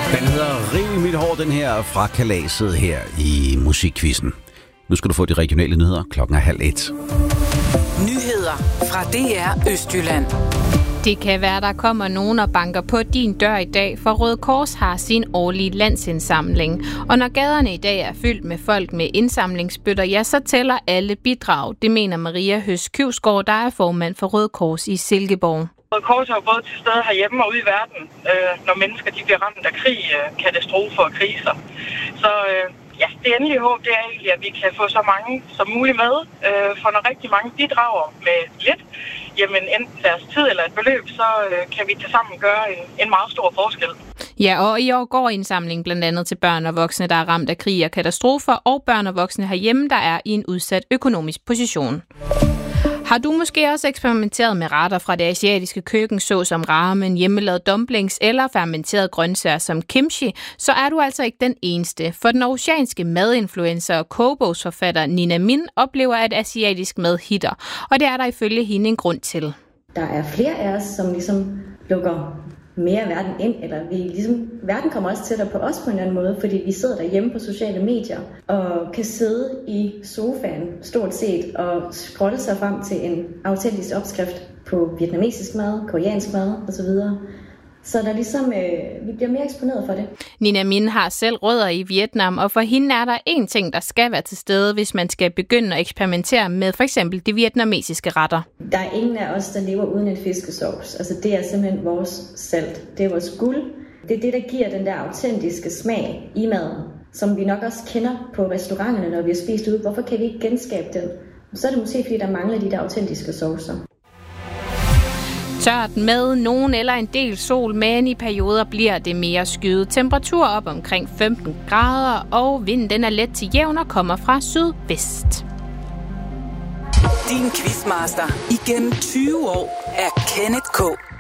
Den hedder Riv i mit hår, den her fra kalaset her i Musikquizzen. Nu skal du få de regionale nyheder. Klokken er 12:30. Nyheder fra DR Østjylland. Det kan være, der kommer nogen og banker på din dør i dag, for Røde Kors har sin årlige landsindsamling. Og når gaderne i dag er fyldt med folk med indsamlingsbøtter, ja, så tæller alle bidrag. Det mener Maria Høst Kyvsgaard, der er formand for Røde Kors i Silkeborg. Røde Kors er jo både til stede herhjemme og ude i verden, når mennesker de bliver ramt af krig, katastrofer og kriser. Så det endelige håb det er egentlig, at vi kan få så mange som muligt med. For når rigtig mange bidrager med lidt, jamen enten deres tid eller et beløb, så kan vi tilsammen gøre en meget stor forskel. Ja, og i år går indsamlingen blandt andet til børn og voksne, der er ramt af krig og katastrofer, og børn og voksne herhjemme, der er i en udsat økonomisk position. Har du måske også eksperimenteret med retter fra det asiatiske køkken, såsom ramen, hjemmelavet dumplings eller fermenterede grøntsager som kimchi, så er du altså ikke den eneste. For den oceanske madinfluencer og kogebogsforfatter Nina Min oplever, at asiatisk mad hitter. Og det er der ifølge hende en grund til. Der er flere af os, som ligesom lukker mere verden ind, eller verden kommer også tættere på os på en anden måde, fordi vi sidder derhjemme på sociale medier og kan sidde i sofaen stort set og scrolle sig frem til en autentisk opskrift på vietnamesisk mad, koreansk mad osv. Så der vi bliver mere eksponeret for det. Nina Min har selv rødder i Vietnam, og for hende er der én ting, der skal være til stede, hvis man skal begynde at eksperimentere med for eksempel de vietnamesiske retter. Der er ingen af os, der lever uden en fiskesauce. Altså det er simpelthen vores salt. Det er vores guld. Det er det, der giver den der autentiske smag i maden, som vi nok også kender på restauranterne, når vi har spist ude. Hvorfor kan vi ikke genskabe den? Så er det måske, fordi der mangler de der autentiske saucer. Tørt med nogen eller en del sol, men i perioder bliver det mere skyet. Temperatur op omkring 15 grader, og vinden den er let til jævn og kommer fra sydvest. Din quizmaster igennem 20 år er Kenneth K.